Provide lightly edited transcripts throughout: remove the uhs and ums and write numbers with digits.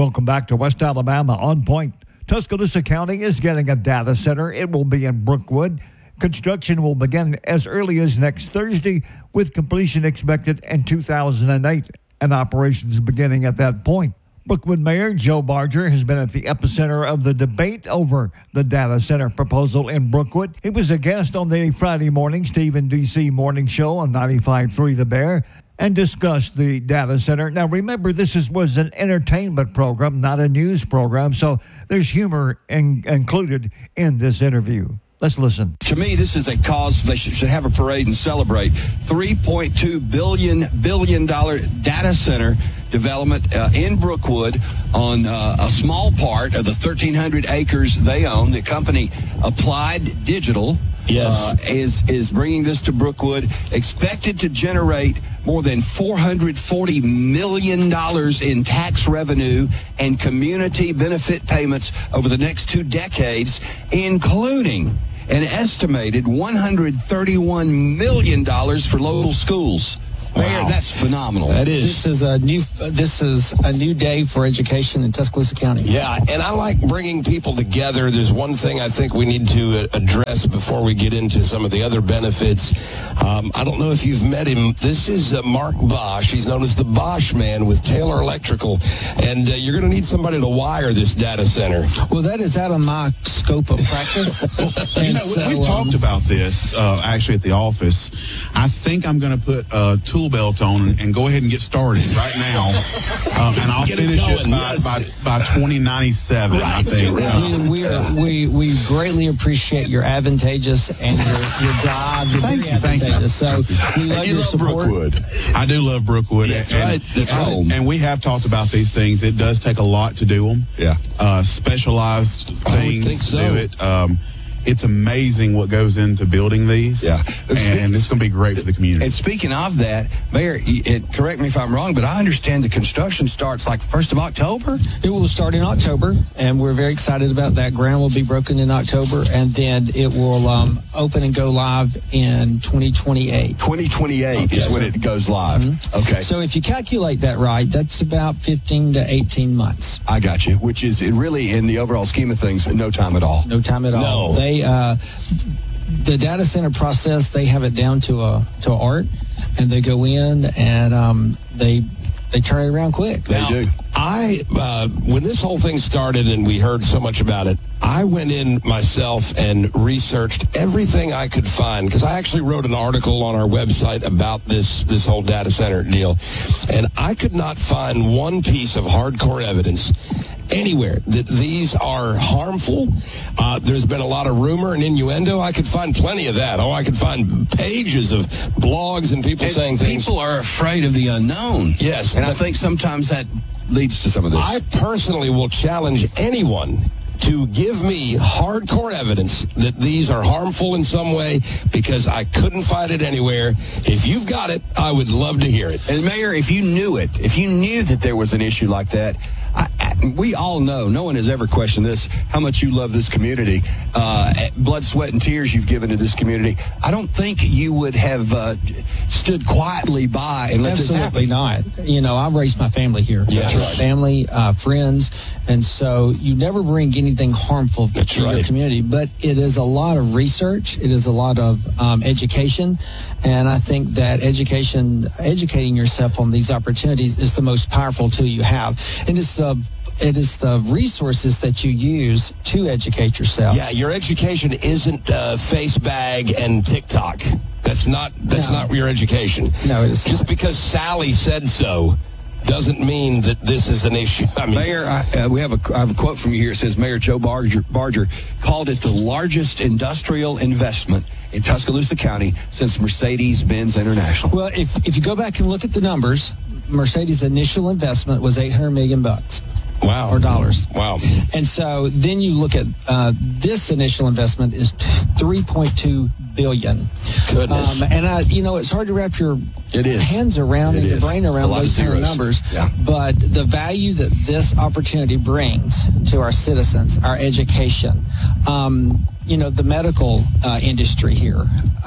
Welcome back to West Alabama On Point. Tuscaloosa County is getting a data center. It will be in Brookwood. Construction will begin as early as next Thursday, with completion expected in 2008 and operations beginning at that point. Brookwood Mayor Joe Barger has been at the epicenter of the debate over the data center proposal in Brookwood. He was a guest on the Friday morning Stephen D.C. morning show on 95.3 The Bear and discussed the data center. Now, remember, this was an entertainment program, not a news program, so there's humor included in this interview. Let's listen. To me, this is a cause they should have a parade and celebrate. $3.2 billion data center development in Brookwood on a small part of the 1,300 acres they own. The company Applied Digital is bringing this to Brookwood, expected to generate more than $440 million in tax revenue and community benefit payments over the next 2 decades, including an estimated $131 million for local schools. Mayor, that's phenomenal. That is. This is a new day for education in Tuscaloosa County. Yeah, and I like bringing people together. There's one thing I think we need to address before we get into some of the other benefits. I don't know if you've met him. This is Mark Bosch. He's known as the Bosch Man with Taylor Electrical, and you're going to need somebody to wire this data center. Well, that is out of my scope of practice. We've talked about this actually at the office. I think I'm going to put a tool belt on and go ahead and get started right now, and I'll finish it by 2097. Right. I think. We greatly appreciate your advantageous and your job. Thank you. So we love your support. Brookwood. I do love Brookwood. That's right. That's home. And we have talked about these things. It does take a lot to do them. Yeah. Specialized things to do it. It's amazing what goes into building these. Yeah. And it's going to be great for the community. And speaking of that, Mayor, correct me if I'm wrong, but I understand the construction starts like 1st of October? It will start in October, and we're very excited about that. Ground will be broken in October, and then it will open and go live in 2028. 2028 is when it goes live. Mm-hmm. Okay. So if you calculate that right, that's about 15 to 18 months. I got you, which is really, in the overall scheme of things, no time at all. No time at all. No. The data center process, they have it down to art, and they go in and they turn it around quick. They do. When this whole thing started and we heard so much about it, I went in myself and researched everything I could find, because I actually wrote an article on our website about this whole data center deal, and I could not find one piece of hardcore evidence anywhere that these are harmful. There's been a lot of rumor and innuendo. I could find plenty of that. I could find pages of blogs and people saying things. People are afraid of the unknown. Yes. And I think sometimes that leads to some of this. I personally will challenge anyone to give me hardcore evidence that these are harmful in some way, because I couldn't find it anywhere. If you've got it, I would love to hear it. And Mayor, if you knew that there was an issue like that, we all know, no one has ever questioned this, how much you love this community, blood, sweat, and tears you've given to this community. I don't think you would have stood quietly by and let this happen. Absolutely not. I raised my family here. Yes. Right. Family, friends, and so you never bring anything harmful to your community. But it is a lot of research. It is a lot of education, and I think that educating yourself on these opportunities is the most powerful tool you have, and it is the resources that you use to educate yourself. Yeah, your education isn't FaceBag and TikTok. That's not your education. No, it is just not. Because Sally said so doesn't mean that this is an issue. I mean, Mayor, I have a quote from you here. It says, Mayor Joe Barger called it the largest industrial investment in Tuscaloosa County since Mercedes-Benz International. Well, if you go back and look at the numbers, Mercedes' initial investment was $800 million. Wow. Or dollars. Wow. And so then you look at this initial investment is $3.2 billion. Goodness. And it's hard to wrap your hands around and your brain around those kind of numbers. Yeah. But the value that this opportunity brings to our citizens, our education, the medical industry here.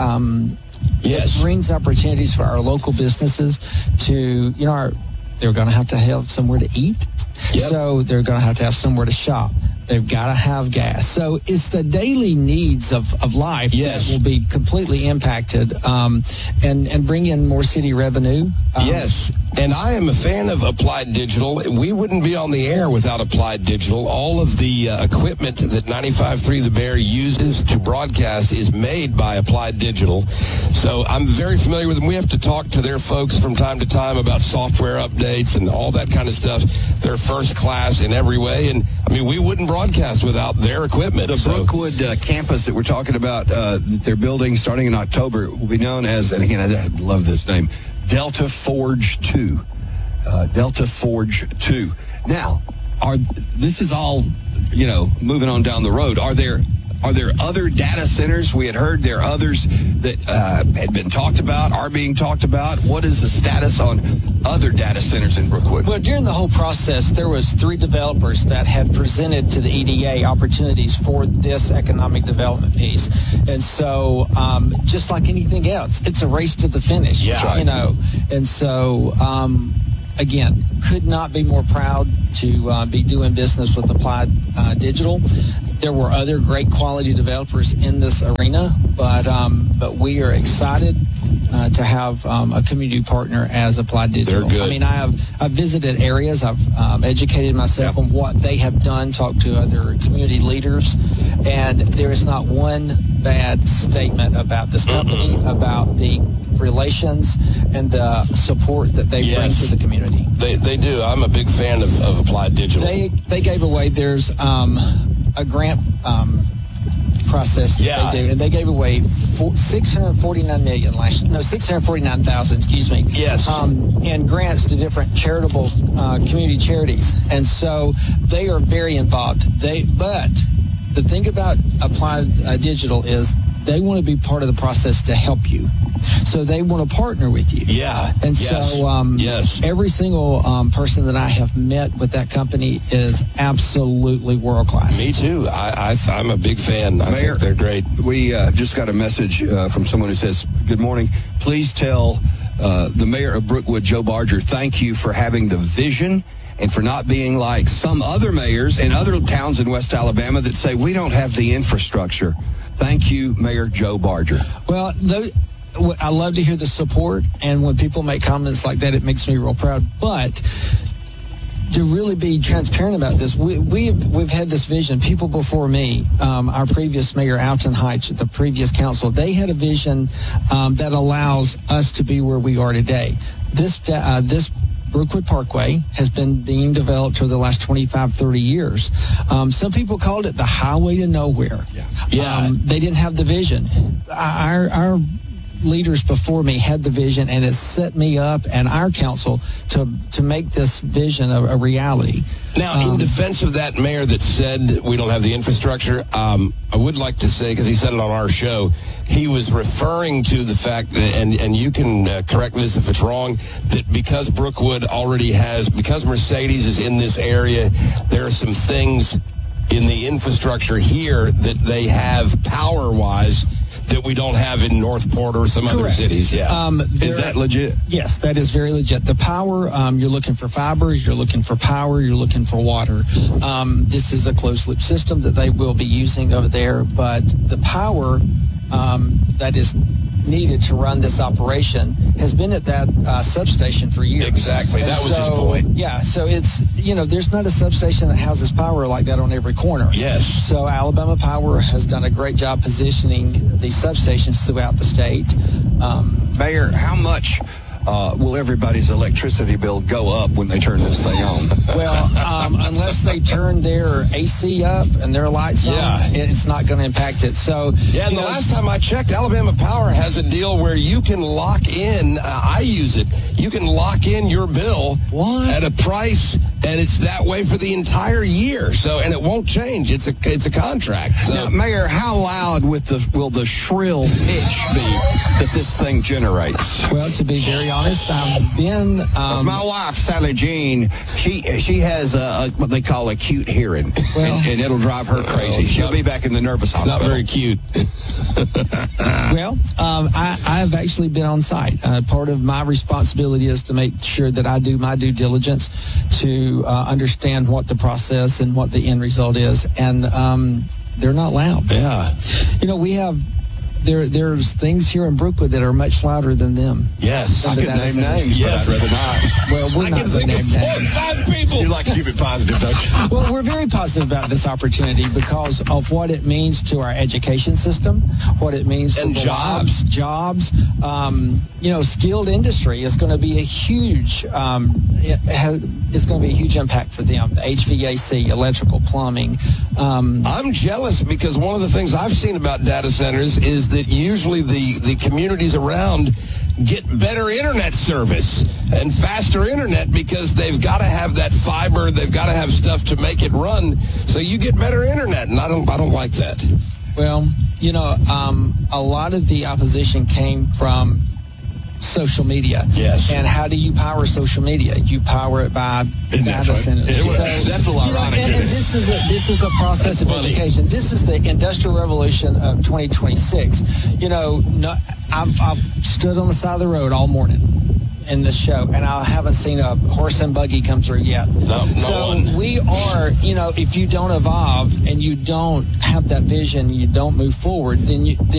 Yes. It brings opportunities for our local businesses to, they're going to have somewhere to eat. So they're going to have somewhere to shop. They've got to have gas. So it's the daily needs of life that will be completely impacted and bring in more city revenue. Yes. And I am a fan of Applied Digital. We wouldn't be on the air without Applied Digital. All of the equipment that 95.3 The Bear uses to broadcast is made by Applied Digital. So I'm very familiar with them. We have to talk to their folks from time to time about software updates and all that kind of stuff. They're first class in every way. And, I mean, we wouldn't broadcast without their equipment. The Brookwood campus that we're talking about, they're building starting in October, will be known as, and again, I love this name, Delta Forge 2. Delta Forge 2. Now, this is all, moving on down the road. Are there other data centers? We had heard there are others that had been talked about, are being talked about. What is the status on other data centers in Brookwood? Well, during the whole process, there was 3 developers that had presented to the EDA opportunities for this economic development piece. And so, just like anything else, it's a race to the finish. And so, again, could not be more proud to be doing business with Applied Digital. There were other great quality developers in this arena, but we are excited to have a community partner as Applied Digital. They're good. I mean, I've visited areas, I've educated myself on what they have done, talked to other community leaders, and there is not one bad statement about this company, about the relations and the support that they bring to the community. They do. I'm a big fan of Applied Digital. They gave away, there's a grant process that they do, and they gave away $649,000, excuse me. Yes. And grants to different charitable community charities, and so they are very involved. But the thing about Applied Digital is they want to be part of the process to help you. So they want to partner with you. Yeah. And so every single person that I have met with that company is absolutely world class. Me too. I'm a big fan. I think they're great. We just got a message from someone who says, good morning. Please tell the mayor of Brookwood, Joe Barger, thank you for having the vision and for not being like some other mayors in other towns in West Alabama that say we don't have the infrastructure. Thank you, Mayor Joe Barger. Well, I love to hear the support, and when people make comments like that, it makes me real proud. But to really be transparent about this, we've had this vision. People before me, our previous mayor, Alton Heights, the previous council, they had a vision that allows us to be where we are today. This Brookwood Parkway has been being developed for the last 25, 30 years. Some people called it the highway to nowhere. They didn't have the vision. Our leaders before me had the vision, and it set me up and our council to make this vision a reality. Now, in defense of that mayor that said we don't have the infrastructure, I would like to say, because he said it on our show, he was referring to the fact that, and you can correct this if it's wrong, that because Brookwood already has, because Mercedes is in this area, there are some things in the infrastructure here that they have power-wise that we don't have in Northport or some other cities. Is that legit? Yes, that is very legit. The power, you're looking for fiber, you're looking for power, you're looking for water. This is a closed-loop system that they will be using over there, but the power that is needed to run this operation has been at that substation for years. Exactly. That was his point. Yeah, so it's, there's not a substation that houses power like that on every corner. Yes. So Alabama Power has done a great job positioning these substations throughout the state. Mayor, how much will everybody's electricity bill go up when they turn this thing on? Well, unless they turn their AC up and their lights on, it's not going to impact it. So, and the last time I checked, Alabama Power has a deal where you can lock in, I use it, you can lock in your bill at a price, and it's that way for the entire year. So, and it won't change. It's a contract. So. Now, Mayor, how loud will the shrill pitch be that this thing generates? Well, to be very honest. I've been. My wife, Sally Jean, she has what they call acute hearing, and it'll drive her crazy. She'll be back in the nervous hospital. Not very cute. Well, I've actually been on site. Part of my responsibility is to make sure that I do my due diligence to understand what the process and what the end result is. And they're not loud. Yeah. You know, we have... There's things here in Brookwood that are much louder than them. Yes. I could name names, but I'd rather not. Well, we're I not can going think to of name 4 or names. 5 people. You like to keep it positive, don't you? Well, we're very positive about this opportunity because of what it means to our education system, what it means to And the jobs. lives, jobs. Skilled industry is going to be a huge. It's going to be a huge impact for them. The HVAC, electrical, plumbing. I'm jealous because one of the things I've seen about data centers is that usually the communities around get better internet service and faster internet because they've got to have that fiber, they've got to have stuff to make it run, so you get better internet, and I don't like that. Well, a lot of the opposition came from social media. Yes. And how do you power social media? You power it by data centers. That's a little ironic. And this is a process of education. This is the industrial revolution of 2026. I've stood on the side of the road all morning in this show, and I haven't seen a horse and buggy come through yet. No one. We are, if you don't evolve and you don't have that vision, you don't move forward, then